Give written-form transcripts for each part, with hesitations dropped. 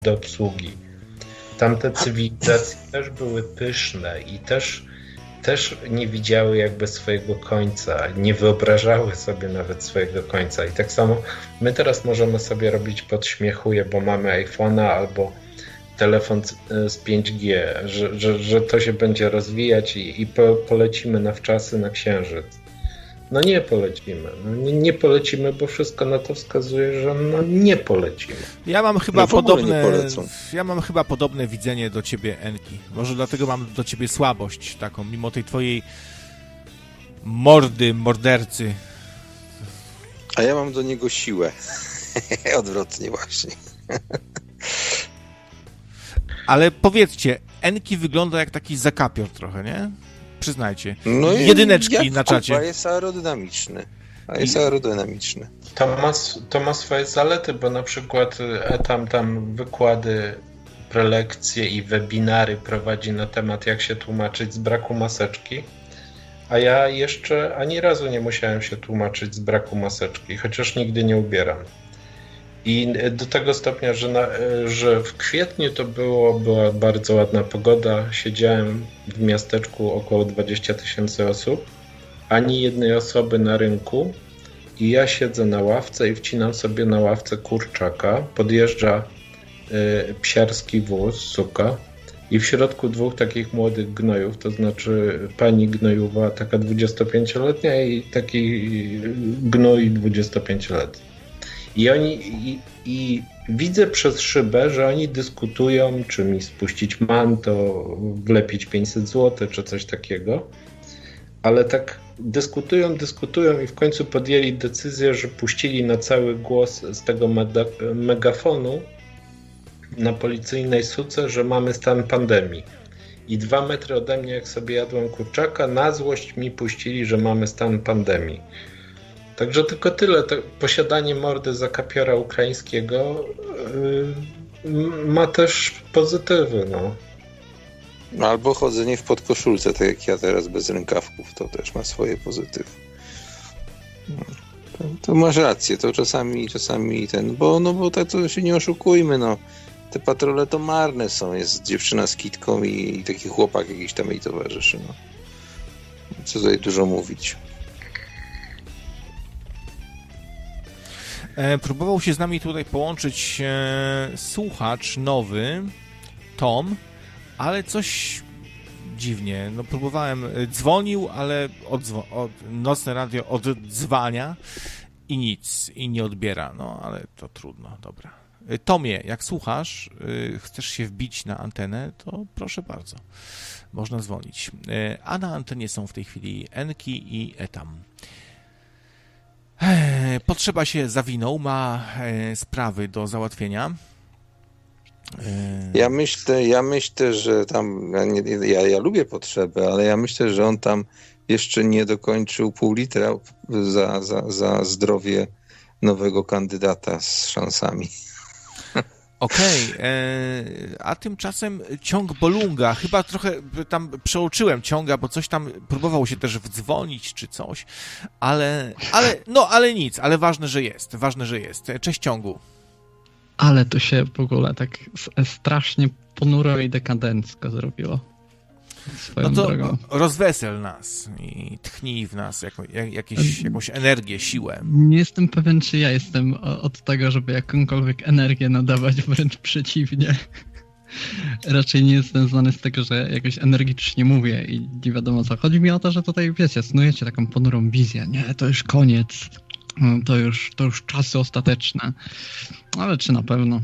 do obsługi. Tamte cywilizacje też były pyszne i też nie widziały jakby swojego końca, nie wyobrażały sobie nawet swojego końca. I tak samo my teraz możemy sobie robić podśmiechuje, bo mamy iPhone'a albo telefon z 5G, że to się będzie rozwijać i polecimy na wczasy na Księżyc. No nie polecimy. No nie polecimy, bo wszystko na to wskazuje, że no nie polecimy. Ja mam chyba podobne widzenie do ciebie, Enki. Może dlatego mam do ciebie słabość taką, mimo tej twojej mordercy. A ja mam do niego siłę. Odwrotnie właśnie. Ale powiedzcie, Enki wygląda jak taki zakapior trochę, nie? Przyznajcie. No jedyneczki na czacie. A jest aerodynamiczny. To ma swoje zalety, bo na przykład tam wykłady, prelekcje i webinary prowadzi na temat, jak się tłumaczyć z braku maseczki, a ja jeszcze ani razu nie musiałem się tłumaczyć z braku maseczki, chociaż nigdy nie ubieram. I do tego stopnia, że w kwietniu była bardzo ładna pogoda, siedziałem w miasteczku około 20 000 osób, ani jednej osoby na rynku i ja siedzę na ławce i wcinam sobie na ławce kurczaka, podjeżdża psiarski wóz, suka i w środku dwóch takich młodych gnojów, to znaczy pani gnojowa taka 25-letnia i taki gnój 25-letni. I widzę przez szybę, że oni dyskutują, czy mi spuścić manto, wlepić 500 zł, czy coś takiego. Ale tak dyskutują i w końcu podjęli decyzję, że puścili na cały głos z tego megafonu na policyjnej suce, że mamy stan pandemii. I 2 metry ode mnie, jak sobie jadłem kurczaka, na złość mi puścili, że mamy stan pandemii. Także tylko tyle. Posiadanie mordy zakapiora ukraińskiego ma też pozytywy. No. Albo chodzenie w podkoszulce, tak jak ja teraz bez rękawków, to też ma swoje pozytywy. To masz rację, to czasami bo tak to się nie oszukujmy, no. Te patrole to marne są, jest dziewczyna z kitką i taki chłopak jakiś tam jej towarzyszy, no. Co tutaj dużo mówić. Próbował się z nami tutaj połączyć słuchacz nowy, Tom, ale coś dziwnie. No próbowałem, dzwonił, ale nocne radio odzwania i nic, i nie odbiera. No ale to trudno, dobra. Tomie, jak słuchasz, chcesz się wbić na antenę, to proszę bardzo, można dzwonić. A na antenie są w tej chwili Enki i Etam. Potrzeba się zawinął, ma sprawy do załatwienia. Ja myślę, że tam, ja lubię potrzeby, ale ja myślę, że on tam jeszcze nie dokończył pół litra za zdrowie nowego kandydata z szansami. Okej, a tymczasem ciąg Bolunga, chyba trochę tam przeoczyłem ciąga, bo coś tam próbował się też wdzwonić czy coś, ale nic, ale ważne, że jest. Cześć ciągu. Ale to się w ogóle tak strasznie ponuro i dekadencko zrobiło. No to drogą. Rozwesel nas i tchnij w nas jakąś energię, siłę. Nie jestem pewien, czy ja jestem od tego, żeby jakąkolwiek energię nadawać, wręcz przeciwnie. Raczej nie jestem znany z tego, że jakoś energicznie mówię i nie wiadomo co. Chodzi mi o to, że tutaj, wiecie, snujecie taką ponurą wizję. Nie, to już koniec. To już czasy ostateczne. Ale czy na pewno?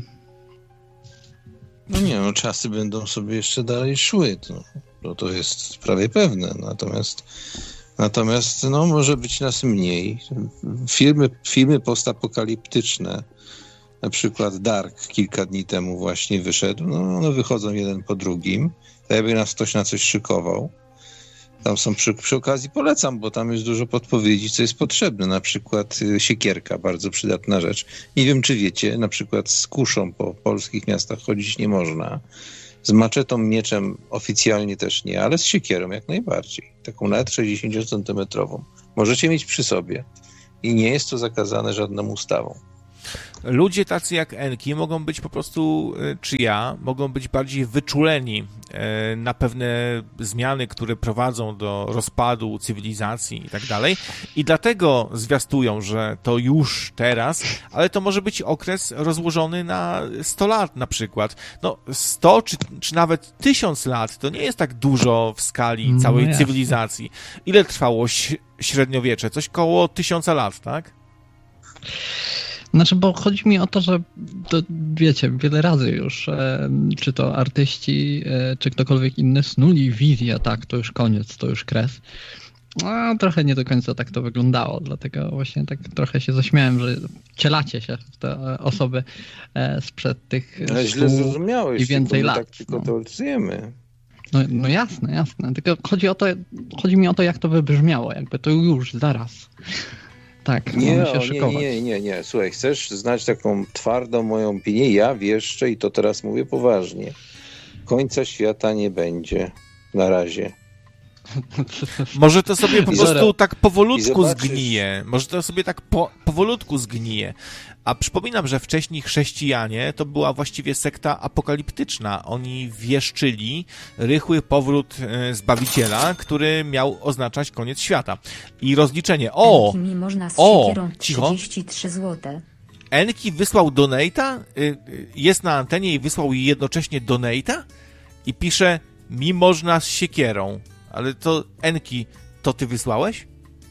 No nie, czasy będą sobie jeszcze dalej szły. To jest prawie pewne. Natomiast może być nas mniej. Filmy postapokaliptyczne, na przykład Dark kilka dni temu właśnie wyszedł. One wychodzą jeden po drugim. Tak jakby nas ktoś na coś szykował. Tam są przy okazji polecam, bo tam jest dużo podpowiedzi, co jest potrzebne. Na przykład siekierka, bardzo przydatna rzecz. Nie wiem, czy wiecie, na przykład z kuszą po polskich miastach chodzić nie można. Z maczetą, mieczem oficjalnie też nie, ale z siekierą jak najbardziej. Taką nawet 60-centymetrową. Możecie mieć przy sobie i nie jest to zakazane żadną ustawą. ludzie tacy jak Enki mogą być po prostu, czy ja, mogą być bardziej wyczuleni na pewne zmiany, które prowadzą do rozpadu cywilizacji i tak dalej. I dlatego zwiastują, że to już teraz, ale to może być okres rozłożony na 100 lat na przykład. No 100 czy nawet 1000 lat to nie jest tak dużo w skali całej cywilizacji. Ile trwało średniowiecze? Coś koło 1000 lat, tak? Znaczy, bo chodzi mi o to, że to, wiecie, wiele razy już, czy to artyści, czy ktokolwiek inny snuli wizję, tak, to już koniec, to już kres. No, trochę nie do końca tak to wyglądało, dlatego właśnie tak trochę się zaśmiałem, że cielacie się w te osoby sprzed tych ale źle zrozumiałeś, i więcej lat. Tak tylko to opisujemy. No jasne, tylko chodzi mi o to, jak to wybrzmiało, jakby to już, zaraz. Tak, mamy się szykować. Nie. Słuchaj, chcesz znać taką twardą moją opinię? Ja wieszczę i to teraz mówię poważnie. Końca świata nie będzie. Na razie. Może to sobie po prostu tak powolutku zgnije. Może to sobie tak powolutku zgnije. A przypominam, że wcześniej chrześcijanie to była właściwie sekta apokaliptyczna. Oni wieszczyli rychły powrót Zbawiciela, który miał oznaczać koniec świata. I rozliczenie. Enki można z siekierą 33 zł. Enki wysłał donate'a? Jest na antenie i wysłał jednocześnie donate'a? I pisze, mi można z siekierą. Ale to, Enki, to ty wysłałeś?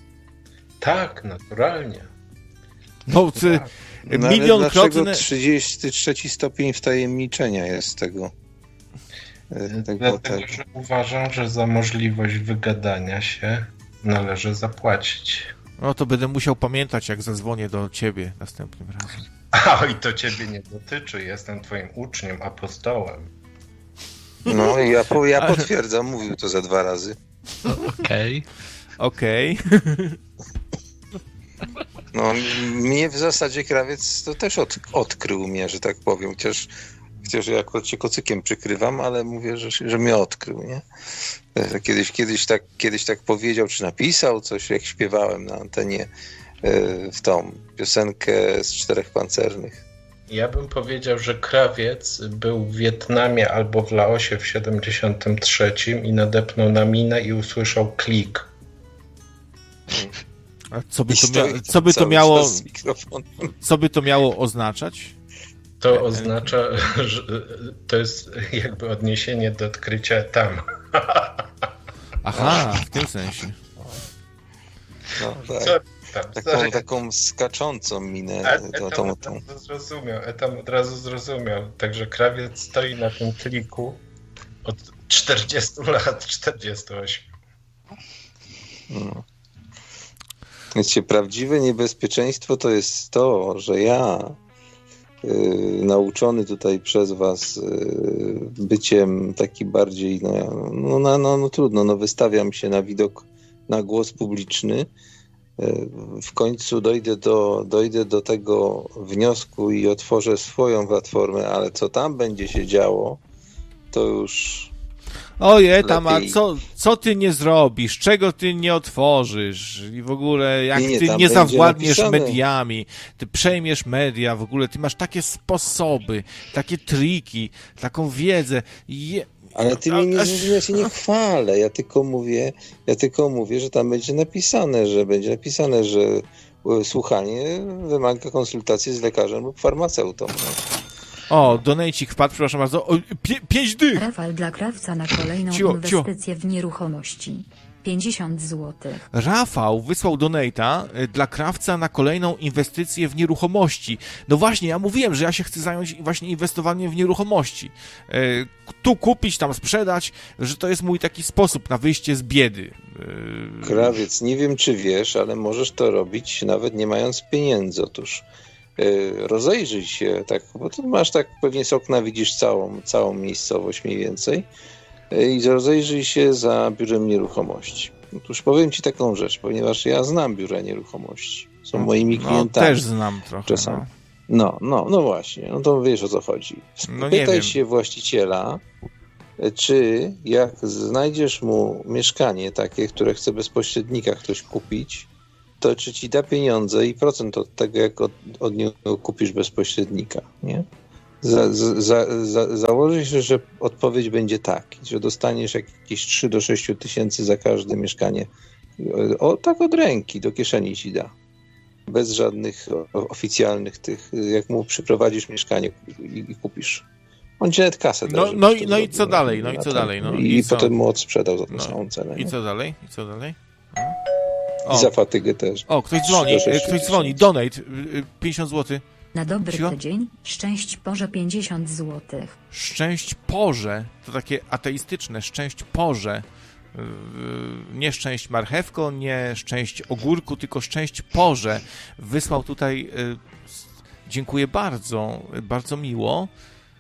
Tak, naturalnie. No, ty, no, milionkrotne... Dlaczego 33 stopień wtajemniczenia jest tego? Dlatego, że uważam, że za możliwość wygadania się należy zapłacić. No to będę musiał pamiętać, jak zadzwonię do ciebie następnym razem. Oj, to ciebie nie dotyczy. Jestem twoim uczniem, apostołem. No i ja potwierdzam, mówił to za 2 razy. Okej. No, mnie w zasadzie krawiec to też odkrył mnie, że tak powiem. Chociaż ja akurat się kocykiem przykrywam, ale mówię, że mnie odkrył, nie? Kiedyś tak powiedział, czy napisał coś, jak śpiewałem na antenie w tą piosenkę z 4 pancernych. Ja bym powiedział, że krawiec był w Wietnamie albo w Laosie w 73 i nadepnął na minę i usłyszał klik. A co by to miało oznaczać? To oznacza, że to jest jakby odniesienie do odkrycia tam. Aha, w tym sensie. No tak. Taką skaczącą minę. Etam od razu zrozumiał. Także krawiec stoi na tym kliku od 40 lat, 48. No. Wiecie, prawdziwe niebezpieczeństwo to jest to, że ja nauczony tutaj przez was byciem taki bardziej no trudno, wystawiam się na widok, na głos publiczny. W końcu dojdę do tego wniosku i otworzę swoją platformę, ale co tam będzie się działo, to już Ojej, tam, a co ty nie zrobisz? Czego ty nie otworzysz? I w ogóle, jak ty nie zawładniesz mediami, ty przejmiesz media, w ogóle ty masz takie sposoby, takie triki, taką wiedzę. Ale ty mnie nie chwalę, ja tylko mówię, że tam będzie napisane, że słuchanie wymaga konsultacji z lekarzem lub farmaceutą. O, donejcik wpadł, przepraszam bardzo. 5 dych! Rafał dla krawca na kolejną inwestycję w nieruchomości. 50 zł. Rafał wysłał donata dla krawca na kolejną inwestycję w nieruchomości. No właśnie, ja mówiłem, że ja się chcę zająć właśnie inwestowaniem w nieruchomości. Tu kupić, tam sprzedać, że to jest mój taki sposób na wyjście z biedy. Krawiec, nie wiem czy wiesz, ale możesz to robić nawet nie mając pieniędzy. Otóż rozejrzyj się, tak, bo tu masz tak, pewnie z okna widzisz całą miejscowość mniej więcej i rozejrzyj się za biurem nieruchomości. Otóż powiem ci taką rzecz, ponieważ ja znam biura nieruchomości. Są moimi klientami. Też znam trochę. Czasami. No właśnie, no to wiesz o co chodzi. Pytaj się właściciela, czy jak znajdziesz mu mieszkanie takie, które chce bez pośrednika ktoś kupić, to czy ci da pieniądze i procent od tego, jak od niego kupisz bezpośrednika, nie? Założy się, że odpowiedź będzie tak, że dostaniesz jakieś 3 do 6 tysięcy za każde mieszkanie. Tak od ręki, do kieszeni ci da. Bez żadnych oficjalnych tych, jak mu przyprowadzisz mieszkanie i kupisz. On ci nawet kasę da. No i co dalej? No i co dalej? No, I potem mu odsprzedał za tą samą cenę. I co dalej? I co dalej? I za fatygę też. O, ktoś dzwoni. Donate, 50 zł. Na dobry tydzień, szczęść Boże 50 zł. Szczęść Boże, to takie ateistyczne, szczęść Boże. Nie szczęść marchewko, nie szczęść ogórku, tylko szczęść Boże. Wysłał tutaj, dziękuję bardzo, bardzo miło,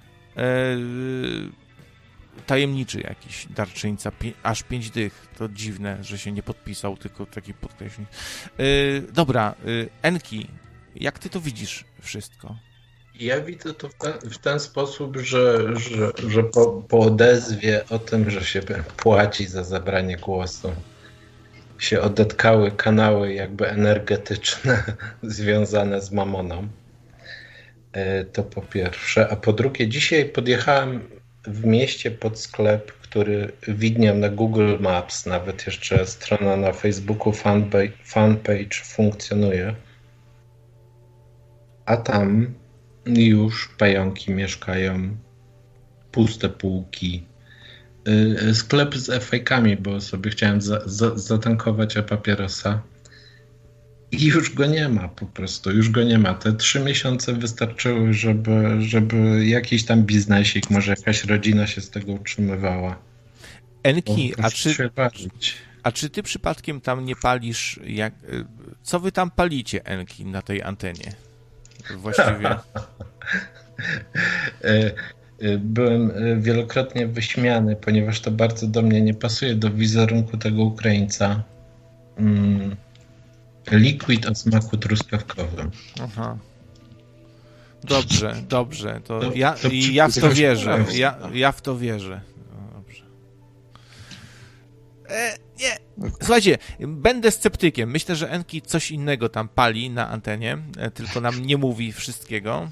tajemniczy jakiś darczyńca, aż 5 dych. To dziwne, że się nie podpisał, tylko taki podkreślnik. Dobra, Enki, jak ty to widzisz wszystko? Ja widzę to w ten sposób, że po odezwie o tym, że się płaci za zabranie głosu, się odetkały kanały jakby energetyczne związane z mamoną. To po pierwsze. A po drugie, dzisiaj podjechałem w mieście pod sklep, który widniał na Google Maps, nawet jeszcze strona na Facebooku, fanpage funkcjonuje. A tam już pająki mieszkają, puste półki, sklep z fajkami, bo sobie chciałem zatankować papierosa i już go nie ma po prostu, już go nie ma. Te 3 miesiące wystarczyły, żeby jakiś tam biznesik, może jakaś rodzina się z tego utrzymywała. Enki, a czy ty przypadkiem tam nie palisz, co wy tam palicie, Enki, na tej antenie? Właściwie. Byłem wielokrotnie wyśmiany, ponieważ to bardzo do mnie nie pasuje, do wizerunku tego Ukraińca. Liquid o smaku truskawkowym. Aha. Dobrze. Ja w to wierzę. Ja w to wierzę. Dobrze. Nie. Słuchajcie, będę sceptykiem. Myślę, że Enki coś innego tam pali na antenie, tylko nam nie mówi wszystkiego.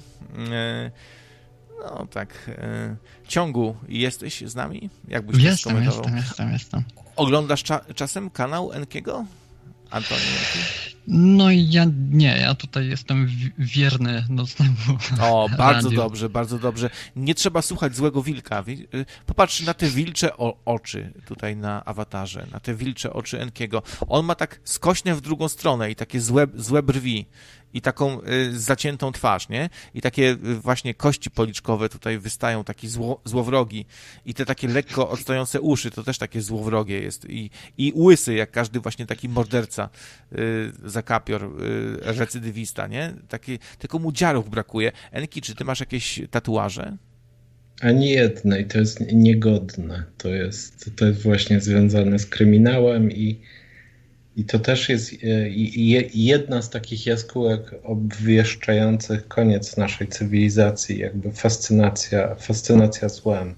No tak. Ciągu, jesteś z nami? Jakbyś to skomentował? Jestem. Oglądasz czasem kanał Enkiego? Antoni Enki? No ja tutaj jestem wierny nocnemu. O, bardzo dobrze. Nie trzeba słuchać Złego Wilka. Popatrz na te wilcze oczy tutaj na awatarze, na te wilcze oczy Enkiego. On ma tak skośne w drugą stronę i takie złe brwi i taką zaciętą twarz, nie? I takie właśnie kości policzkowe tutaj wystają, taki złowrogi. I te takie lekko odstające uszy, to też takie złowrogie jest. I łysy, jak każdy właśnie taki morderca, zakapior, recydywista, nie? Tylko mu dziarów brakuje. Enki, czy ty masz jakieś tatuaże? Ani jednej, to jest niegodne. To jest właśnie związane z kryminałem i to też jest jedna z takich jaskółek obwieszczających koniec naszej cywilizacji, jakby fascynacja złem.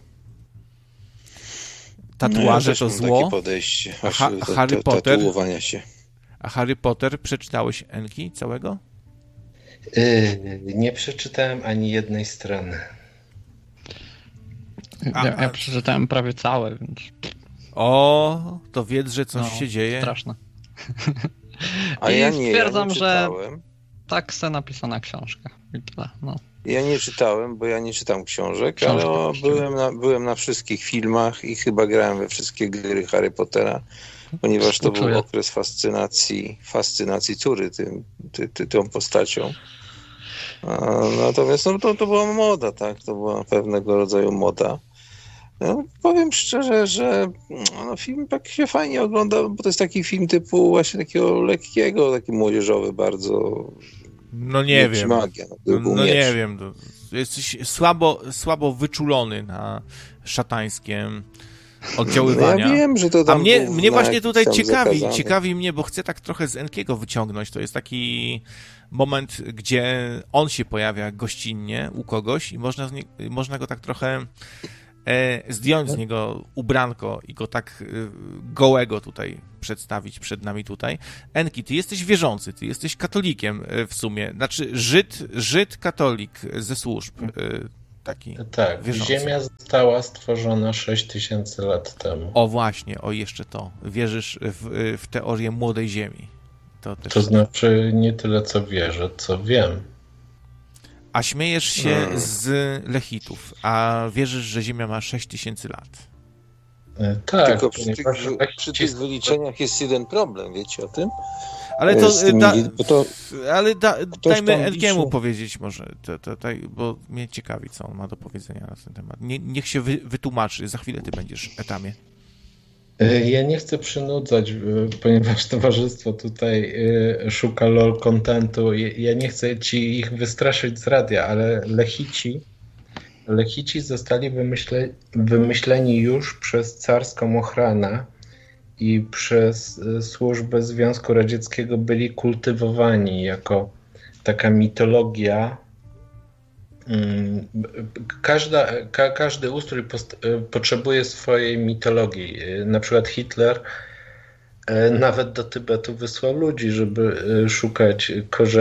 Tatuaże to zło? Takie podejście, Harry Potter? Tatuowania się. A Harry Potter przeczytałeś Enki całego? Nie przeczytałem ani jednej strony. Ja przeczytałem prawie całe, więc... O, to wiedz, że coś się dzieje. Straszne. A ja nie stwierdzam, że tak se napisana książka. I tyle, no. Ja nie czytałem, bo ja nie czytam książek, ale byłem na wszystkich filmach i chyba grałem we wszystkie gry Harry Pottera, ponieważ to był okres fascynacji córy tą postacią. Natomiast to była moda, tak? To była pewnego rodzaju moda. No, powiem szczerze, że film tak się fajnie ogląda, bo to jest taki film typu właśnie takiego lekkiego, taki młodzieżowy bardzo. No nie wiem. Magia, nie wiem. Jesteś słabo wyczulony na szatańskie oddziaływania. Ja wiem, że to tam. A mnie właśnie tutaj ciekawi mnie, bo chcę tak trochę z Enkiego wyciągnąć. To jest taki moment, gdzie on się pojawia gościnnie u kogoś i można go tak trochę zdjąć z niego ubranko i go tak gołego tutaj przedstawić przed nami tutaj. Enki, ty jesteś wierzący, ty jesteś katolikiem w sumie, znaczy Żyd katolik ze służb, taki tak, wierzący. Ziemia została stworzona 6000 lat temu. O właśnie, o jeszcze to. Wierzysz w teorię młodej Ziemi. To znaczy nie tyle co wierzę, co wiem. A śmiejesz się z Lechitów, a wierzysz, że Ziemia ma 6000 lat. Tak, tylko przy tych wyliczeniach jest jeden problem, wiecie o tym? Ale dajmy Enkiemu powiedzieć może, bo mnie ciekawi, co on ma do powiedzenia na ten temat. Niech się wytłumaczy, za chwilę ty będziesz etamie. Ja nie chcę przynudzać, ponieważ towarzystwo tutaj szuka LOL contentu. Ja nie chcę ci ich wystraszyć z radia, ale Lechici zostali wymyśleni już przez carską ochranę i przez służbę Związku Radzieckiego byli kultywowani jako taka mitologia. Każdy ustrój potrzebuje swojej mitologii. Na przykład Hitler nawet do Tybetu wysłał ludzi, żeby szukać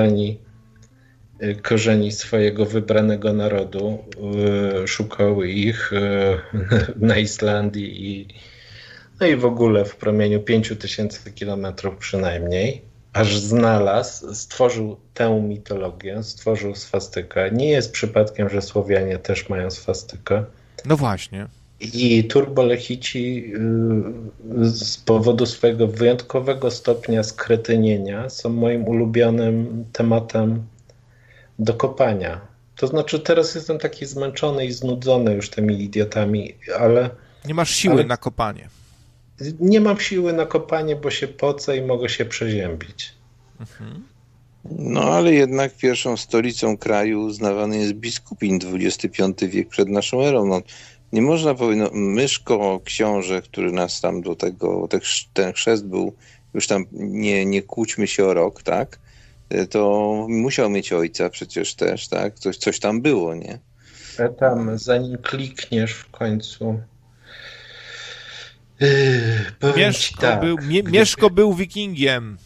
korzeni swojego wybranego narodu. Szukał ich na Islandii i w ogóle w promieniu 5000 kilometrów przynajmniej. Aż stworzył tę mitologię, stworzył swastykę. Nie jest przypadkiem, że Słowianie też mają swastykę. No właśnie. I turbolechici z powodu swojego wyjątkowego stopnia skretynienia są moim ulubionym tematem do kopania. To znaczy teraz jestem taki zmęczony i znudzony już tymi idiotami, ale... Nie masz siły na kopanie. Nie mam siły na kopanie, bo się pocę i mogę się przeziębić. Mhm. No ale jednak pierwszą stolicą kraju uznawany jest Biskupin, XXV wiek przed naszą erą. No, nie można powiedzieć, Myszko, książę, który nas tam do tego, ten chrzest był, już tam nie kłóćmy się o rok, tak? To musiał mieć ojca przecież też, tak? Coś tam było, nie? Tam, zanim klikniesz w końcu... Mieszko był wikingiem.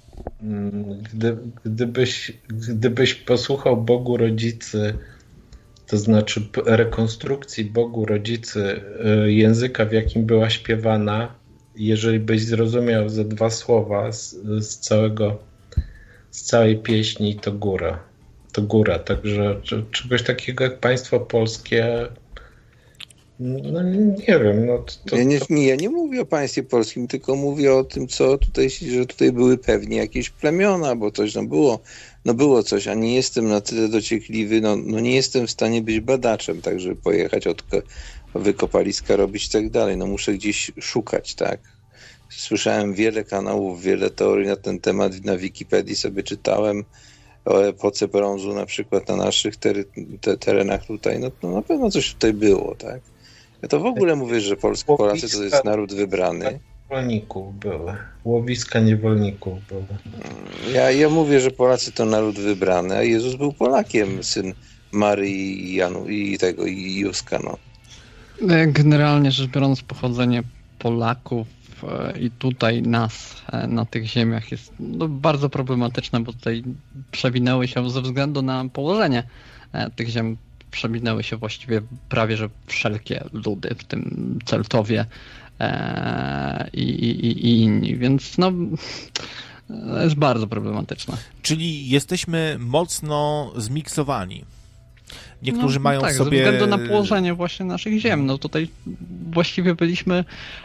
Gdybyś posłuchał Bogu Rodzicy, to znaczy rekonstrukcji Bogu Rodzicy języka, w jakim była śpiewana, jeżeli byś zrozumiał ze 2 słowa z całej pieśni, to góra. Także czegoś takiego jak państwo polskie, no nie wiem. Ja nie mówię o państwie polskim, tylko mówię o tym, co tutaj, że tutaj były pewnie jakieś plemiona, bo coś tam było. No było coś, a nie jestem na tyle dociekliwy, no nie jestem w stanie być badaczem, tak żeby pojechać od wykopaliska robić i tak dalej. No muszę gdzieś szukać, tak. Słyszałem wiele kanałów, wiele teorii na ten temat, na Wikipedii sobie czytałem o epoce brązu na przykład na naszych terenach tutaj, no na pewno coś tutaj było, tak. Ja to w ogóle mówię, że Polacy to jest naród wybrany. Niewolników były. Łowiska niewolników były. Ja mówię, że Polacy to naród wybrany, a Jezus był Polakiem, syn Maryi i Józka, no. Generalnie rzecz biorąc, pochodzenie Polaków i tutaj nas na tych ziemiach jest bardzo problematyczne, bo tutaj przewinęły się ze względu na położenie tych ziem, przewinęły się właściwie prawie że wszelkie ludy, w tym Celtowie i inni, więc jest bardzo problematyczne. Czyli jesteśmy mocno zmiksowani. Niektórzy mają tak, sobie... ze względu na położenie właśnie naszych ziem. No tutaj właściwie byliśmy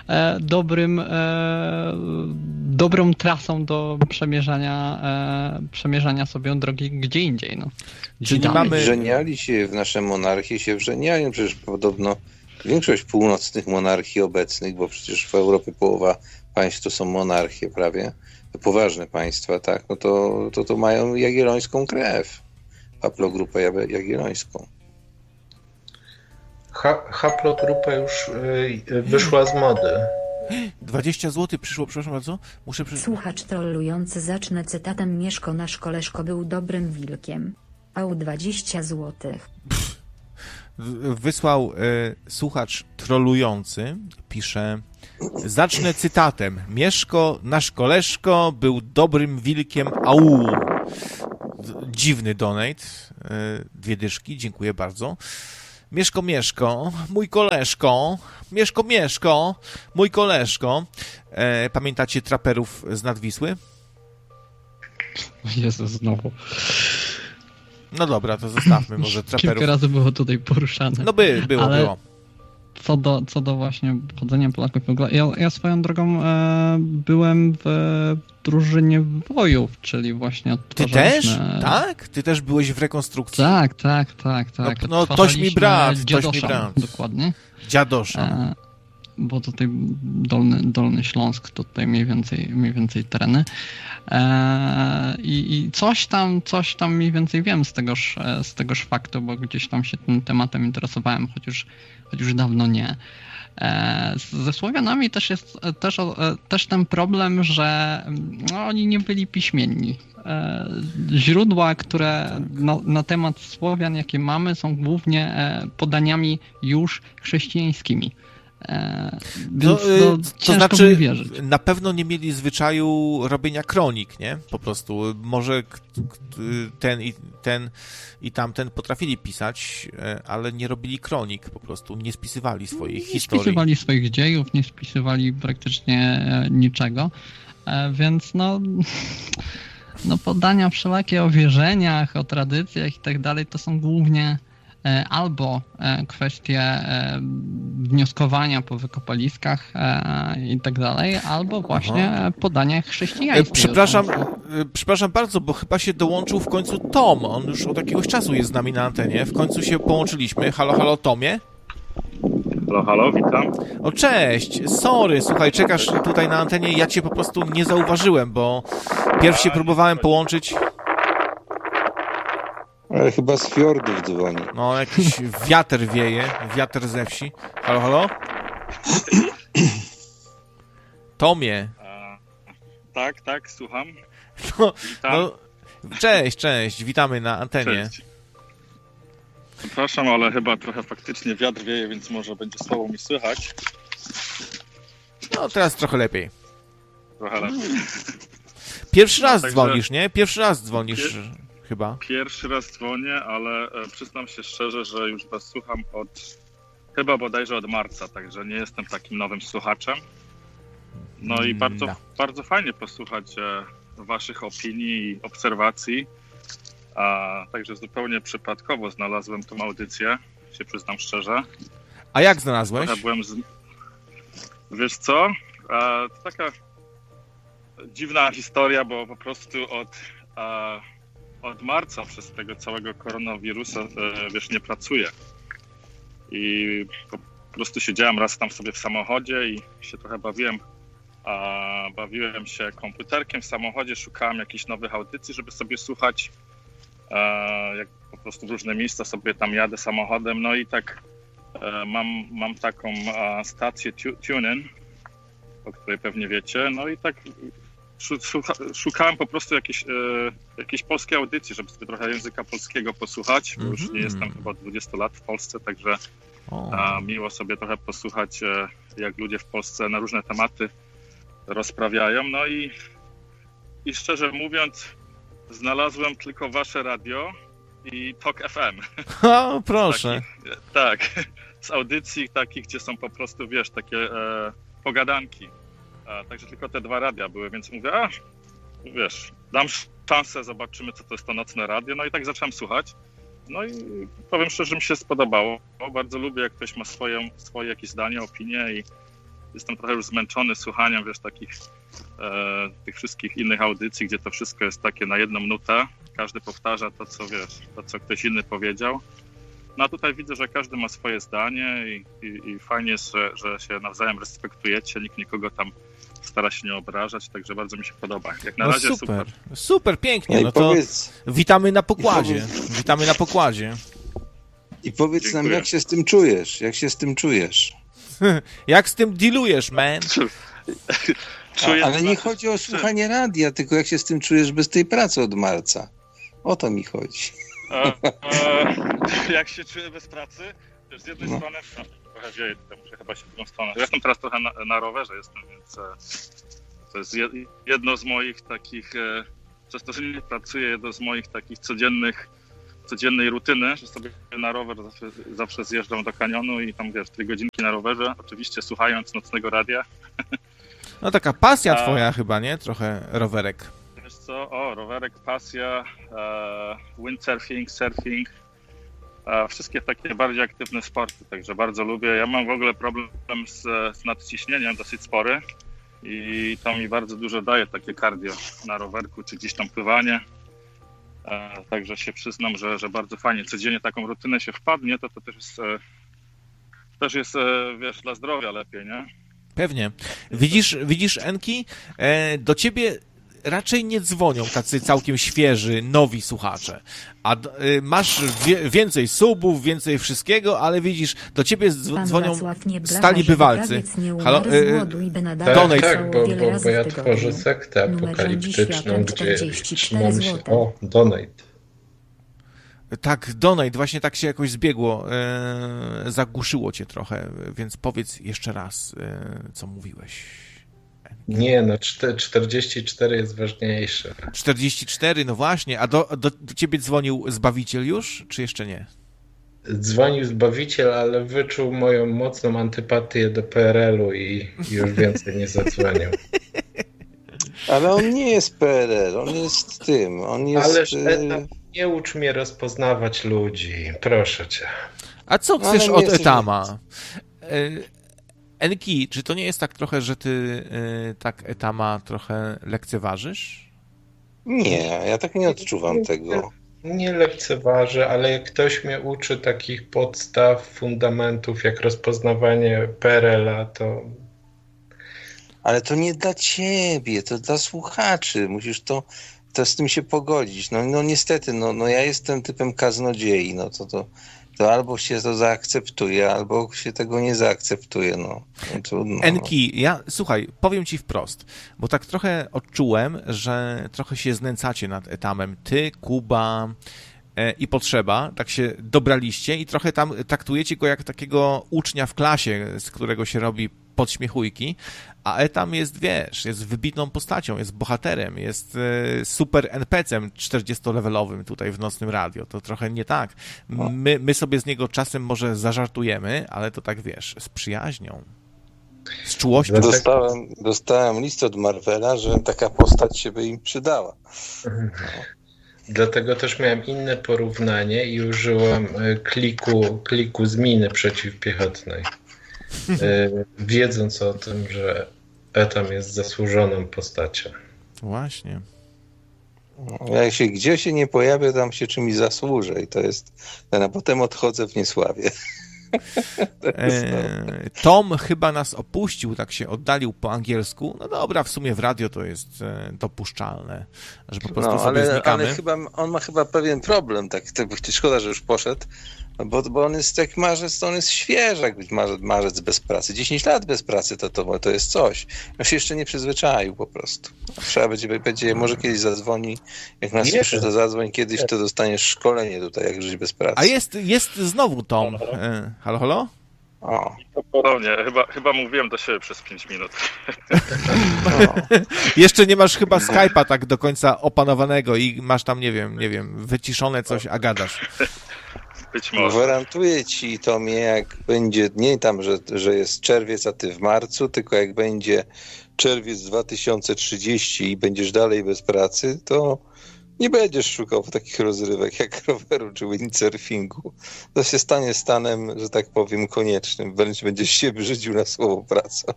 dobrą trasą do przemierzania sobie drogi gdzie indziej. No. Czyli Wrzeniali się w nasze monarchie, przecież podobno większość północnych monarchii obecnych, bo przecież w Europie połowa państw to są monarchie prawie, to poważne państwa, tak, no to mają jagiellońską krew. Haplogrupę jagiellońską. Haplogrupa już wyszła z mody. 20 zł przyszło, przepraszam bardzo. Słuchacz trollujący, zacznę cytatem: Mieszko, nasz koleżko był dobrym wilkiem. Au 20 zł. wysłał słuchacz trolujący, pisze: zacznę cytatem. Mieszko, nasz koleżko, był dobrym wilkiem, au. Dziwny donate. 2 dyszki, dziękuję bardzo. Mieszko, mój koleżko. Mieszko, mój koleżko. Pamiętacie traperów z Nadwisły? Jezus, znowu. No dobra, to zostawmy może traperów. Kilka razy było tutaj poruszane. No było. Co do właśnie chodzenia Polaków w ogóle. Ja swoją drogą byłem w drużynie Wojów, czyli właśnie odtwarzaliśmy... Ty też? Tak? Ty też byłeś w rekonstrukcji? Tak. No toś mi brat. Dokładnie. Dziadoszan. Bo tutaj Dolny Śląsk, tutaj mniej więcej tereny. I coś tam mniej więcej wiem z tegoż faktu, bo gdzieś tam się tym tematem interesowałem, choć już dawno nie. Ze Słowianami też jest też ten problem, że oni nie byli piśmienni. Źródła, które na temat Słowian, jakie mamy, są głównie podaniami już chrześcijańskimi. To znaczy, na pewno nie mieli zwyczaju robienia kronik, nie? Po prostu. Może ten i tamten potrafili pisać, ale nie robili kronik po prostu. Nie spisywali swoich historii. Nie spisywali swoich dziejów, nie spisywali praktycznie niczego, więc no podania wszelakie o wierzeniach, o tradycjach i tak dalej, to są głównie albo kwestie wnioskowania po wykopaliskach i tak dalej, albo właśnie podania chrześcijaństwa. Przepraszam bardzo, bo chyba się dołączył w końcu Tom. On już od jakiegoś czasu jest z nami na antenie. W końcu się połączyliśmy. Halo, Tomie? Halo, witam. O, cześć. Sorry, słuchaj, czekasz tutaj na antenie. Ja cię po prostu nie zauważyłem, bo pierwszy się próbowałem połączyć... Ale chyba z fiordów dzwoni. No, jakiś wiatr wieje, wiatr ze wsi. Halo? Tomie. Tak, słucham. No, cześć, witamy na antenie. Cześć. Przepraszam, ale chyba trochę faktycznie wiatr wieje, więc może będzie słabo mi słychać. No, teraz trochę lepiej. Trochę lepiej. Pierwszy raz dzwonisz, nie? Pierwszy raz dzwonisz chyba. Pierwszy raz dzwonię, ale przyznam się szczerze, że już was słucham chyba bodajże od marca, także nie jestem takim nowym słuchaczem. No i bardzo fajnie posłuchać waszych opinii i obserwacji. Także zupełnie przypadkowo znalazłem tą audycję, się przyznam szczerze. A jak znalazłeś? Wiesz co? To taka dziwna historia, bo po prostu od marca przez tego całego koronawirusa, nie pracuję. I po prostu siedziałem raz tam sobie w samochodzie i się trochę bawiłem się komputerkiem w samochodzie, szukałem jakichś nowych audycji, żeby sobie słuchać, jak po prostu w różne miejsca sobie tam jadę samochodem. No i tak mam taką stację TuneIn, o której pewnie wiecie. No i tak szukałem po prostu jakiejś polskiej audycji, żeby sobie trochę języka polskiego posłuchać, bo już nie jestem chyba 20 lat w Polsce, także miło sobie trochę posłuchać, jak ludzie w Polsce na różne tematy rozprawiają. No i szczerze mówiąc, znalazłem tylko wasze radio i Talk FM. O, proszę. Tak, z audycji takich, gdzie są po prostu, takie pogadanki. Także tylko te 2 radia były, więc mówię, dam szansę, zobaczymy, co to jest to nocne radio. No i tak zacząłem słuchać. No i powiem szczerze, że mi się spodobało. Bardzo lubię, jak ktoś ma swoje jakieś zdanie, opinie i jestem trochę już zmęczony słuchaniem, tych wszystkich innych audycji, gdzie to wszystko jest takie na jedną nutę. Każdy powtarza to, co ktoś inny powiedział. No a tutaj widzę, że każdy ma swoje zdanie i fajnie jest, że się nawzajem respektujecie, nikt nikogo tam stara się nie obrażać, także bardzo mi się podoba. Jak na razie super, pięknie. No to witamy na pokładzie. Witamy na pokładzie. I powiedz nam, jak się z tym czujesz? Jak z tym dealujesz, man? Ale nie chodzi o słuchanie radia, tylko jak się z tym czujesz bez tej pracy od marca. O to mi chodzi. Jak się czuję bez pracy? Z jednej strony trochę wieje, tutaj muszę chyba się w drugą stronę. Ja jestem teraz trochę na rowerze, więc to jest jedno z moich takich, przez to, że nie pracuję, jedno z moich takich codziennej rutyny, że sobie na rower zawsze zjeżdżam do kanionu i tam 4 godzinki na rowerze, oczywiście słuchając nocnego radia. No taka pasja twoja chyba, nie? Trochę rowerek. Wiesz co, rowerek, pasja, windsurfing, surfing, wszystkie takie bardziej aktywne sporty, także bardzo lubię. Ja mam w ogóle problem z nadciśnieniem dosyć spory i to mi bardzo dużo daje takie cardio na rowerku, czy gdzieś tam pływanie. Także się przyznam, że bardzo fajnie. Codziennie taką rutynę się wpadnie, to też jest, wiesz, dla zdrowia lepiej, nie? Pewnie. Widzisz, Enki, do ciebie raczej nie dzwonią tacy całkiem świeży, nowi słuchacze. A masz więcej subów, więcej wszystkiego, ale widzisz, do ciebie dzwonią stali bywalcy. Halo? Donate. Tak, bo ja tworzę sektę apokaliptyczną, gdzie trzymam się... O, donate. Tak, donate, właśnie tak się jakoś zbiegło, zagłuszyło cię trochę, więc powiedz jeszcze raz, co mówiłeś. Nie, 44 jest ważniejsze. 44, no właśnie, a do ciebie dzwonił Zbawiciel już, czy jeszcze nie? Dzwonił Zbawiciel, ale wyczuł moją mocną antypatię do PRL-u i już więcej nie zadzwonił. Ale on nie jest PRL, on jest tym, on jest... Ależ nie ucz mnie rozpoznawać ludzi, proszę cię. A co chcesz od Etama? Enki, czy to nie jest tak trochę, że ty tak Etama trochę lekceważysz? Nie, ja tak nie odczuwam tego. Nie lekceważę, ale jak ktoś mnie uczy takich podstaw, fundamentów, jak rozpoznawanie PRL-a, to... Ale to nie dla ciebie, to dla słuchaczy. Musisz to z tym się pogodzić. No niestety, ja jestem typem kaznodziei, to albo się to zaakceptuje, albo się tego nie zaakceptuje, trudno. Enki, słuchaj, powiem ci wprost, bo tak trochę odczułem, że trochę się znęcacie nad Etamem. Ty, Kuba i Potrzeba, tak się dobraliście i trochę tam traktujecie go jak takiego ucznia w klasie, z którego się robi podśmiechujki, a Etam jest, wiesz, jest wybitną postacią, jest bohaterem, jest super NPC-em 40-levelowym tutaj w Nocnym Radio. To trochę nie tak. My sobie z niego czasem może zażartujemy, ale to tak, wiesz, z przyjaźnią, z czułością. Dostałem list od Marvela, że taka postać się by im przydała. Dlatego też miałem inne porównanie i użyłem kliku z miny przeciwpiechotnej. Wiedząc o tym, że Etam jest zasłużoną postacią. Właśnie. Gdzie się nie pojawię, tam się czymś zasłużę i to jest... A potem odchodzę w niesławie. Tom chyba nas opuścił, tak się oddalił po angielsku. No dobra, w sumie w radio to jest dopuszczalne, że po prostu sobie znikamy. Ale on ma chyba pewien problem, tak szkoda, że już poszedł, bo on jest jak marzec, to on jest świeży, jak być marzec bez pracy. 10 lat bez pracy to jest coś. On się jeszcze nie przyzwyczaił po prostu. Trzeba będzie może kiedyś zadzwoni, jak nas słyszysz, to zadzwoń kiedyś, to dostaniesz szkolenie tutaj, jak żyć bez pracy. A jest znowu Tom. Halo? O. Ponownie, chyba mówiłem do siebie przez 5 minut. Jeszcze nie masz chyba Skype'a tak do końca opanowanego i masz tam, nie wiem, wyciszone coś, a gadasz. Być może. Gwarantuję ci, Tomie, jak będzie, nie tam, że jest czerwiec, a ty w marcu, tylko jak będzie czerwiec 2030 i będziesz dalej bez pracy, to nie będziesz szukał takich rozrywek jak roweru czy windsurfingu. To się stanie stanem, że tak powiem, koniecznym. Wręcz będziesz się brzydził na słowo praca.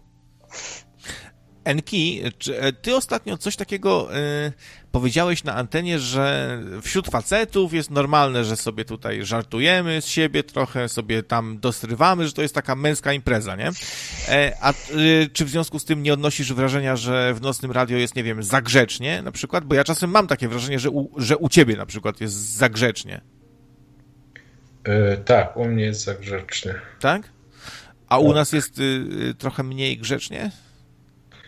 Enki, ty ostatnio coś takiego powiedziałeś na antenie, że wśród facetów jest normalne, że sobie tutaj żartujemy z siebie trochę, sobie tam dosrywamy, że to jest taka męska impreza, nie? A czy w związku z tym nie odnosisz wrażenia, że w Nocnym Radio jest, nie wiem, za grzecznie na przykład? Bo ja czasem mam takie wrażenie, że u ciebie na przykład jest za grzecznie. Tak, u mnie jest za grzecznie. Tak? A u nas jest trochę mniej grzecznie?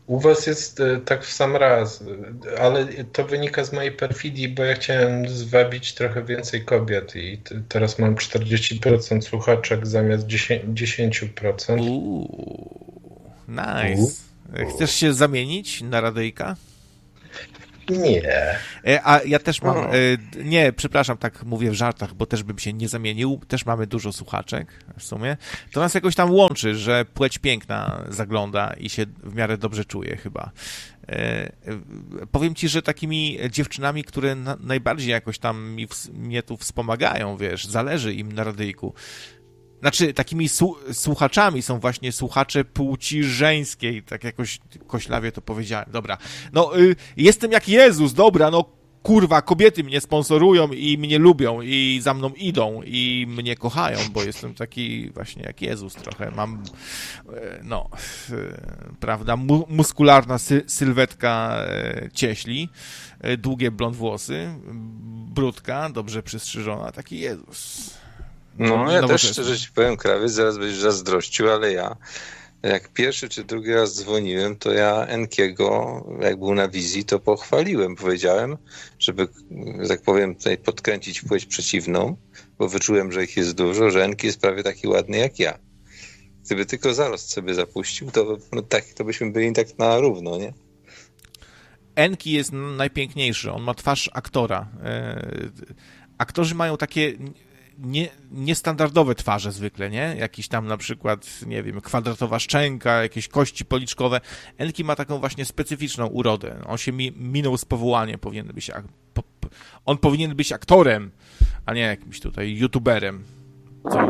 U was jest tak w sam raz, ale to wynika z mojej perfidii, bo ja chciałem zwabić trochę więcej kobiet i teraz mam 40% słuchaczek zamiast 10%. Nice. Chcesz się zamienić na radyjka? Nie. A ja też mam... Nie, przepraszam, tak mówię w żartach, bo też bym się nie zamienił. Też mamy dużo słuchaczek w sumie. To nas jakoś tam łączy, że płeć piękna zagląda i się w miarę dobrze czuje chyba. Powiem ci, że takimi dziewczynami, które najbardziej jakoś tam mnie tu wspomagają, wiesz, zależy im na radyjku. Znaczy, takimi słuchaczami są właśnie słuchacze płci żeńskiej, tak jakoś koślawie to powiedziałem. Dobra, no jestem jak Jezus, dobra, no kurwa, kobiety mnie sponsorują i mnie lubią i za mną idą i mnie kochają, bo jestem taki właśnie jak Jezus trochę. Mam, no, prawda, muskularna sylwetka cieśli, długie blond włosy, brudka, dobrze przystrzyżona, taki Jezus. No, ja też szczerze ci powiem, krawiec, zaraz będziesz zazdrościł, ale ja, jak pierwszy czy drugi raz dzwoniłem, to ja Enkiego, jak był na wizji, to pochwaliłem. Powiedziałem, żeby, że tak powiem, tutaj podkręcić płeć przeciwną, bo wyczułem, że ich jest dużo, że Enki jest prawie taki ładny jak ja. Gdyby tylko zarost sobie zapuścił, to, no tak, to byśmy byli tak na równo, nie? Enki jest najpiękniejszy, on ma twarz aktora. Aktorzy mają takie... niestandardowe twarze zwykle, nie? Jakiś tam na przykład, nie wiem, kwadratowa szczęka, jakieś kości policzkowe. Enki ma taką właśnie specyficzną urodę. On się minął z powołaniem, on powinien być aktorem, a nie jakimś tutaj youtuberem. Co?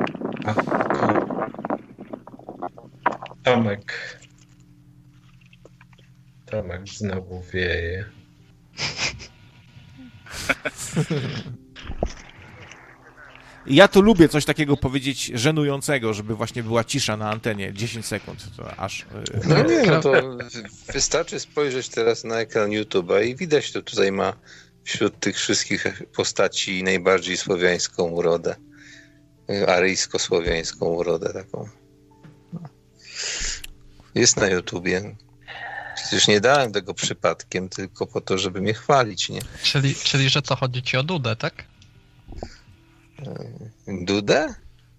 Tomek znowu wieje. Ja to lubię coś takiego powiedzieć żenującego, żeby właśnie była cisza na antenie. 10 sekund, to aż... No nie, no to wystarczy spojrzeć teraz na ekran YouTube'a i widać, to tutaj ma wśród tych wszystkich postaci najbardziej słowiańską urodę. Aryjsko-słowiańską urodę taką. Jest na YouTubie. Przecież nie dałem tego przypadkiem, tylko po to, żeby mnie chwalić, nie? Czyli że co, chodzi ci o Dudę, tak? Dudę?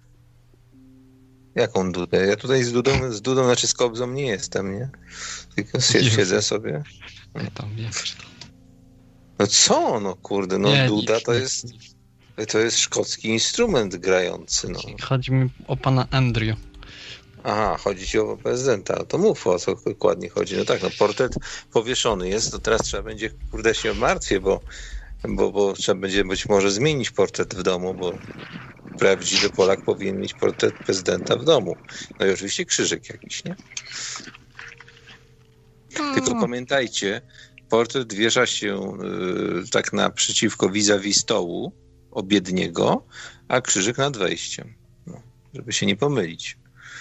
Jaką Dudę? Ja tutaj z Dudą, znaczy z Kobzą nie jestem, nie? Tylko siedzę sobie. Ja tam wiesz. No co? No kurde, no nie, Duda nie. To jest szkocki instrument grający, no. Chodzi mi o pana Andrew. Aha, chodzi ci o prezydenta. To mów, o co dokładnie chodzi. No tak, no portret powieszony jest, to teraz trzeba będzie, kurde, się martwię, bo trzeba będzie być może zmienić portret w domu, bo prawdziwy Polak powinien mieć portret prezydenta w domu. No i oczywiście krzyżyk jakiś, nie? Tylko pamiętajcie, portret wiesza się tak naprzeciwko vis-a-vis stołu obiedniego, a krzyżyk nad wejściem. No, żeby się nie pomylić.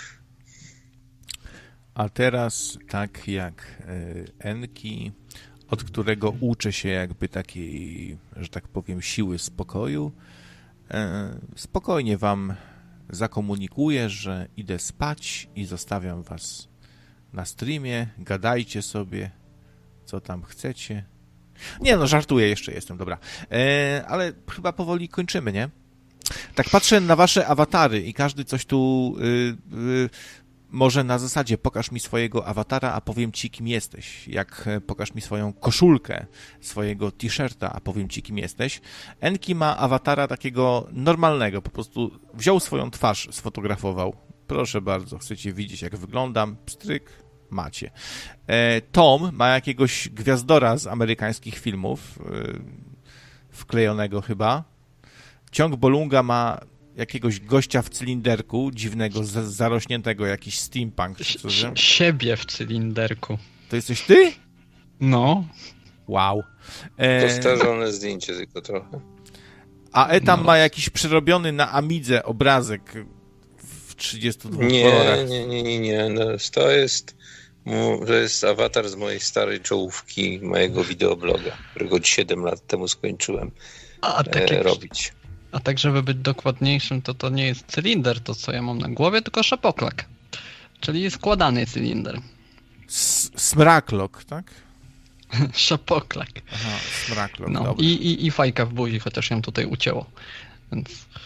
A teraz tak jak Enki, od którego uczę się jakby takiej, że tak powiem, siły spokoju, spokojnie wam zakomunikuję, że idę spać i zostawiam was na streamie, gadajcie sobie, co tam chcecie. Nie no, żartuję, jeszcze jestem, dobra. Ale chyba powoli kończymy, nie? Tak patrzę na wasze awatary i każdy coś tu... może na zasadzie pokaż mi swojego awatara, a powiem ci, kim jesteś. Jak pokaż mi swoją koszulkę, swojego t-shirta, a powiem ci, kim jesteś. Enki ma awatara takiego normalnego, po prostu wziął swoją twarz, sfotografował. Proszę bardzo, chcecie widzieć, jak wyglądam? Pstryk, macie. Tom ma jakiegoś gwiazdora z amerykańskich filmów, wklejonego chyba. Ciąg Bolunga ma jakiegoś gościa w cylinderku, dziwnego, zarośniętego, jakiś steampunk. Siebie w cylinderku. To jesteś ty? No. Wow. Postarzone zdjęcie tylko trochę. A Etam ma jakiś przerobiony na Amidze obrazek w 32 kolorach. Nie. No, to jest awatar z mojej starej czołówki, mojego wideobloga, którego 7 lat temu skończyłem robić. A tak, żeby być dokładniejszym, to nie jest cylinder, to co ja mam na głowie, tylko szapoklak. Czyli składany cylinder. Smraklok, tak? Szapoklak. Aha, smraklok, no, dobra. I fajka w buzi, chociaż ją tutaj ucięło. Więc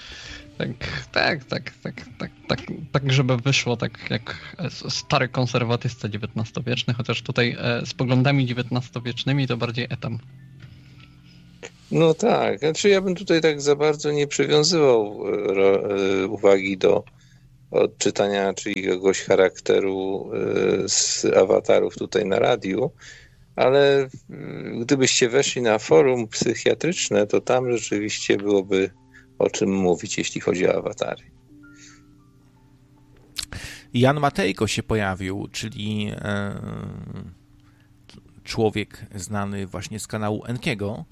tak, żeby wyszło tak jak stary konserwatysta XIX-wieczny, chociaż tutaj z poglądami XIX-wiecznymi to bardziej etam. No tak, znaczy ja bym tutaj tak za bardzo nie przywiązywał uwagi do odczytania czyjegoś charakteru z awatarów tutaj na radiu, ale gdybyście weszli na forum psychiatryczne, to tam rzeczywiście byłoby o czym mówić, jeśli chodzi o awatary. Jan Matejko się pojawił, czyli człowiek znany właśnie z kanału Enkiego.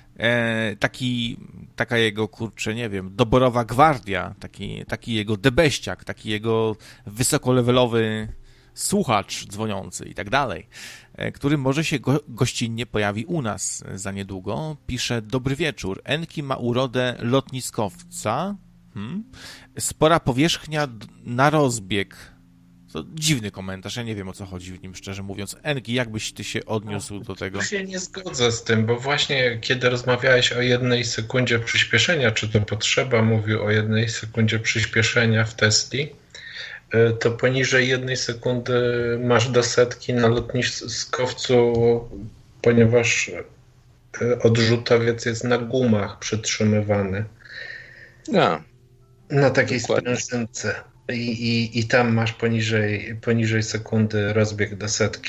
Taka jego, kurczę, nie wiem, doborowa gwardia, taki jego debeściak, taki jego wysokolevelowy słuchacz dzwoniący i tak dalej, który może się gościnnie pojawi u nas za niedługo. Pisze: dobry wieczór, Enki ma urodę lotniskowca, spora powierzchnia na rozbieg. To dziwny komentarz, ja nie wiem, o co chodzi w nim, szczerze mówiąc. Enki, jak byś ty się odniósł do tego? Ja się nie zgodzę z tym, bo właśnie kiedy rozmawiałeś o 1 sekundzie przyspieszenia, czy to potrzeba mówił o 1 sekundzie przyspieszenia w Tesli, to poniżej 1 sekundy masz do setki na lotniskowcu, ponieważ odrzutowiec jest na gumach przytrzymywany. Na takiej sprężynce. I tam masz poniżej sekundy rozbieg do setki.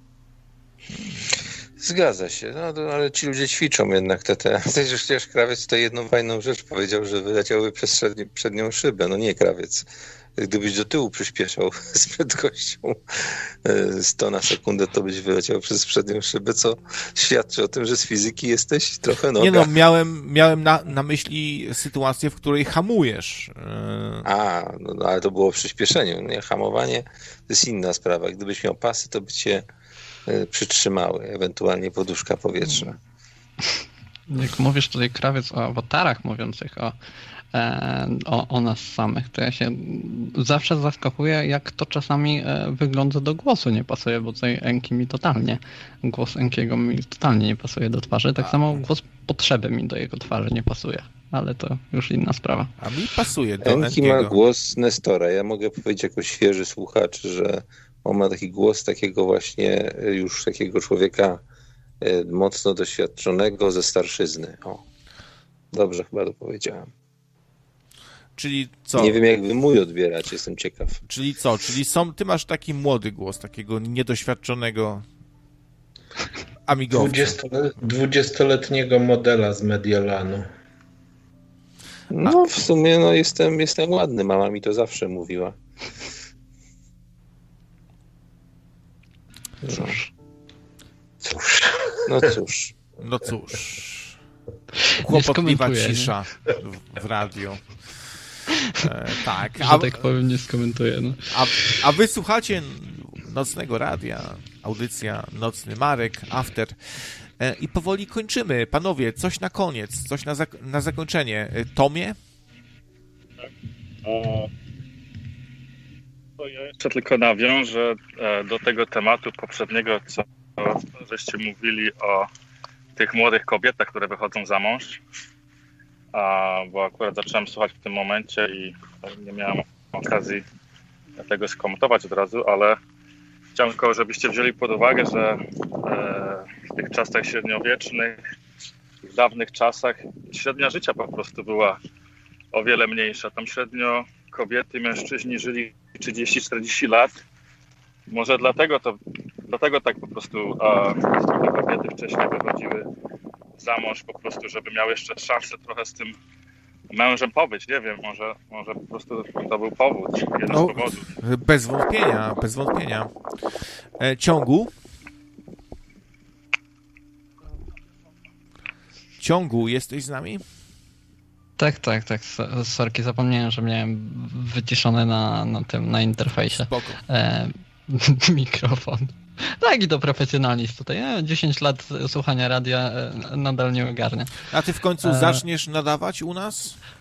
Zgadza się, no, ale ci ludzie ćwiczą jednak te. Przecież Krawiec to jedną fajną rzecz powiedział, że wyleciały przez przednią szybę. No nie Krawiec. Gdybyś do tyłu przyspieszał z prędkością 100 na sekundę, to byś wyleciał przez przednią szybę, co świadczy o tym, że z fizyki jesteś trochę noga. Nie no, miałem na myśli sytuację, w której hamujesz. No, ale to było w przyspieszeniu. Nie? Hamowanie to jest inna sprawa. Gdybyś miał pasy, to by cię przytrzymały, ewentualnie poduszka powietrzna. Jak mówisz tutaj, Krawiec, o awatarach mówiących o nas samych, to ja się zawsze zaskakuję, jak to czasami wygląd do głosu nie pasuje, bo tutaj głos Enkiego mi totalnie nie pasuje do twarzy, tak samo głos Potrzeby mi do jego twarzy nie pasuje, ale to już inna sprawa. A mi pasuje do Enki Enkiego. ma głos Nestora, ja mogę powiedzieć jako świeży słuchacz, że on ma taki głos takiego właśnie już takiego człowieka mocno doświadczonego ze starszyzny. O, dobrze chyba to powiedziałem. Czyli co? Nie wiem, jak wy mój odbierać, jestem ciekaw. Czyli co? Czyli ty masz taki młody głos, takiego niedoświadczonego amigowca. 20-letniego modela z Mediolanu. No, w sumie no, jestem ładny, mama mi to zawsze mówiła. No cóż. Kłopotliwa cisza w radio. Tak. Że tak powiem, nie skomentuję. No. A wy słuchacie Nocnego Radia, audycja Nocny Marek, After. I powoli kończymy. Panowie, coś na koniec, coś na zakończenie. Tomie? To ja jeszcze tylko nawiążę do tego tematu poprzedniego, co żeście mówili o tych młodych kobietach, które wychodzą za mąż. Bo akurat zacząłem słuchać w tym momencie i nie miałem okazji tego skomentować od razu, ale chciałem tylko, żebyście wzięli pod uwagę, że w tych czasach średniowiecznych, w dawnych czasach średnia życia po prostu była o wiele mniejsza. Tam średnio kobiety, mężczyźni żyli 30-40 lat. Może dlatego tak po prostu te kobiety wcześniej wychodziły za mąż po prostu, żeby miał jeszcze szansę trochę z tym mężem pobyć. Nie wiem, może po prostu to był powód, jeden z powodów. Bez wątpienia. Ciągu, jesteś z nami? Tak. Sorki, zapomniałem, że miałem wyciszony na interfejsie. Spoko. Mikrofon. Tak, i to profesjonalizm tutaj. 10 lat słuchania radia nadal nie ogarnia. A ty w końcu zaczniesz nadawać u nas?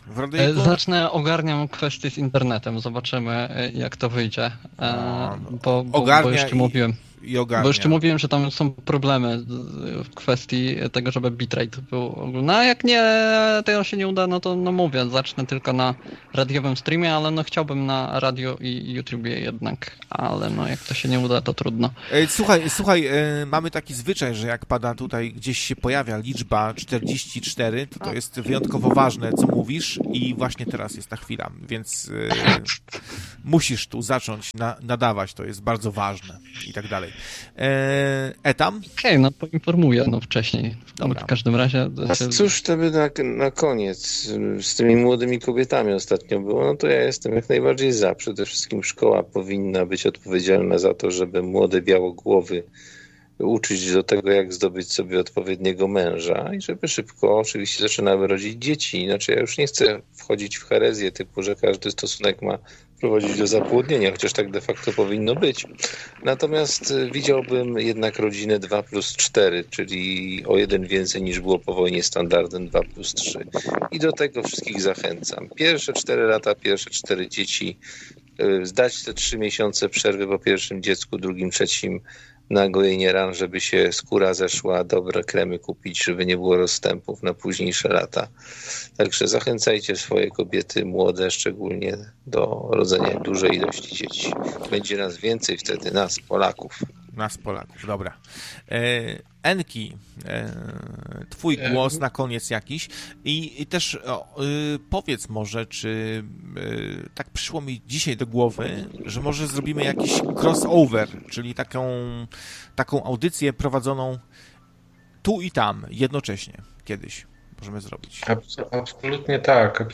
W radyjku? Ogarniam kwestię z internetem, zobaczymy jak to wyjdzie, bo jeszcze mówiłem. Bo jeszcze mówiłem, że tam są problemy w kwestii tego, żeby bitrate był. No a jak nie, to się nie uda, no to mówię, zacznę tylko na radiowym streamie, ale chciałbym na radio i YouTubie jednak, ale jak to się nie uda, to trudno. Słuchaj, mamy taki zwyczaj, że jak pada tutaj, gdzieś się pojawia liczba 44, to jest wyjątkowo ważne, co mówisz i właśnie teraz jest ta chwila, więc musisz tu zacząć nadawać, to jest bardzo ważne i tak dalej. Etam? Okej, poinformuję wcześniej. W każdym razie... Cóż to by na koniec z tymi młodymi kobietami ostatnio było, to ja jestem jak najbardziej za. Przede wszystkim szkoła powinna być odpowiedzialna za to, żeby młode białogłowy uczyć do tego, jak zdobyć sobie odpowiedniego męża i żeby szybko oczywiście zaczynały rodzić dzieci. Inaczej ja już nie chcę wchodzić w herezję typu, że każdy stosunek ma prowadzić do zapłodnienia, chociaż tak de facto powinno być. Natomiast widziałbym jednak rodzinę 2+4, czyli o 1 więcej niż było po wojnie standardem 2+3. I do tego wszystkich zachęcam. Pierwsze 4 lata, pierwsze 4 dzieci, zdać te 3 miesiące przerwy po pierwszym dziecku, drugim, trzecim na gojenie ran, żeby się skóra zeszła, dobre kremy kupić, żeby nie było rozstępów na późniejsze lata. Także zachęcajcie swoje kobiety młode szczególnie do rodzenia dużej ilości dzieci. Będzie nas więcej wtedy, nas Polaków. Dobra. Enki, twój głos na koniec jakiś i też powiedz może, czy tak przyszło mi dzisiaj do głowy, że może zrobimy jakiś crossover, czyli taką audycję prowadzoną tu i tam jednocześnie kiedyś możemy zrobić. Absolutnie tak.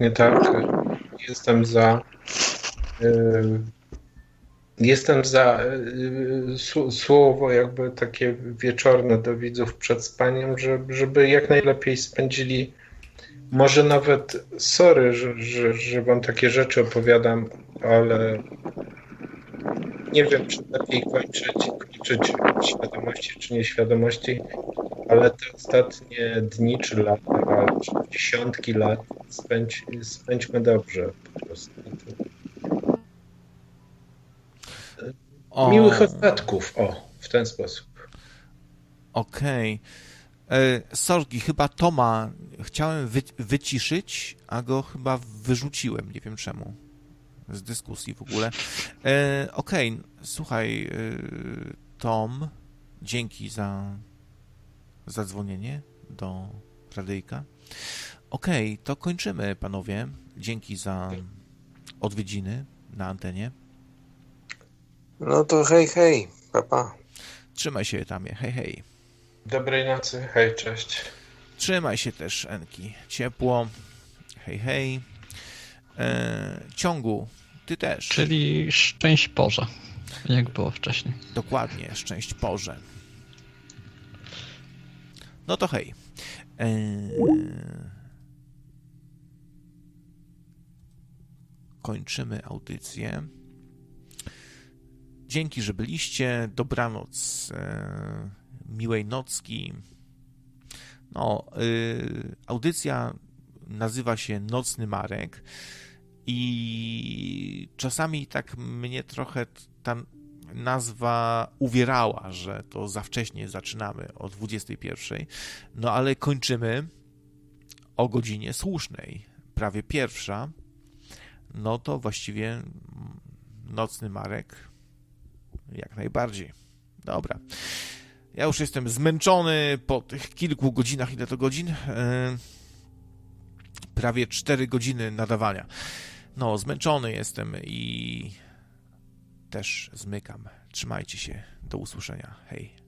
Jestem za słowo jakby takie wieczorne do widzów przed spaniem, żeby jak najlepiej spędzili. Może nawet, sorry, że wam takie rzeczy opowiadam, ale nie wiem, czy lepiej kończyć w świadomości czy nieświadomości, ale te ostatnie dni czy lata, czy dziesiątki lat spędźmy dobrze po prostu. Miłych ostatków, w ten sposób. Okej. Sorgi, chyba Toma chciałem wyciszyć, a go chyba wyrzuciłem, nie wiem czemu. Z dyskusji w ogóle. Okej, słuchaj, Tom, dzięki za zadzwonienie do radyjka. Okej, to kończymy, panowie. Dzięki za odwiedziny na antenie. No to hej, papa. Trzymaj się, Tamie, hej. Dobrej nocy, hej, cześć. Trzymaj się też, Enki. Ciepło, hej. Ciągu, ty też. Czyli szczęść Boże, jak było wcześniej. Dokładnie, szczęść Boże. No to hej. Kończymy audycję. Dzięki, że byliście. Dobranoc. Miłej nocki. Audycja nazywa się Nocny Marek i czasami tak mnie trochę ta nazwa uwierała, że to za wcześnie zaczynamy o 21:00, ale kończymy o godzinie słusznej, prawie 1:00, to właściwie Nocny Marek jak najbardziej. Dobra. Ja już jestem zmęczony po tych kilku godzinach. Ile to godzin? Prawie 4 godziny nadawania. Zmęczony jestem i też zmykam. Trzymajcie się. Do usłyszenia. Hej.